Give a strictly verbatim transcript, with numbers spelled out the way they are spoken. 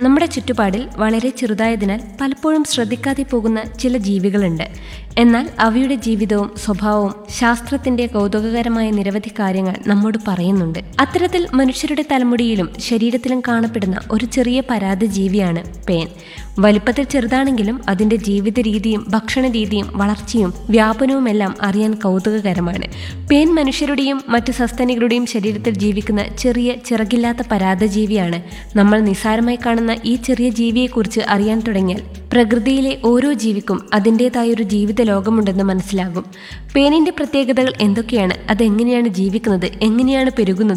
നമ്മുടെ ചുറ്റുപാടിൽ വളരെ ചെറുതായതിനാൽ പലപ്പോഴും ശ്രദ്ധിക്കാതെ പോകുന്ന ചില ജീവികളുണ്ട്. എന്നാൽ അവയുടെ ജീവിതവും സ്വഭാവവും ശാസ്ത്രത്തിന്റെ കൗതുകകരമായ നിരവധി കാര്യങ്ങൾ നമ്മോട് പറയുന്നുണ്ട്. അത്തരത്തിൽ മനുഷ്യരുടെ തലമുടിയിലും ശരീരത്തിലും കാണപ്പെടുന്ന ഒരു ചെറിയ പരാദജീവിയാണ് പേൻ. വലിപ്പത്തിൽ ചെറുതാണെങ്കിലും അതിന്റെ ജീവിത രീതിയും ഭക്ഷണ രീതിയും വളർച്ചയും വ്യാപനവുമെല്ലാം അറിയാൻ കൗതുകകരമാണ്. പേൻ മനുഷ്യരുടെയും മറ്റു സസ്തനികളുടെയും ശരീരത്തിൽ ജീവിക്കുന്ന ചെറിയ ചിറകില്ലാത്ത പരാദജീവിയാണ്. നമ്മൾ നിസ്സാരമായി കാണുന്ന ഈ ചെറിയ ജീവിയെക്കുറിച്ച് അറിയാൻ തുടങ്ങിയാൽ പ്രകൃതിയിലെ ഓരോ ജീവിക്കും അതിൻ്റെതായൊരു ജീവിത ലോകമുണ്ടെന്ന് മനസ്സിലാകും. പേനിന്റെ പ്രത്യേകതകൾ എന്തൊക്കെയാണ്? അതെങ്ങനെയാണ് ജീവിക്കുന്നത്? എങ്ങനെയാണ് പെരുകുന്നത്?